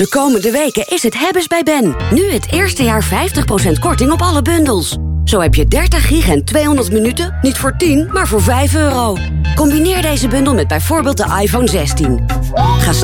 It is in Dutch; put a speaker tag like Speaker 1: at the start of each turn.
Speaker 1: De komende weken is het hebben's bij Ben. Nu het eerste jaar 50% korting op alle bundels. Zo heb je 30 gig en 200 minuten, niet voor 10, maar voor €5. Combineer deze bundel met bijvoorbeeld de iPhone 16. Ga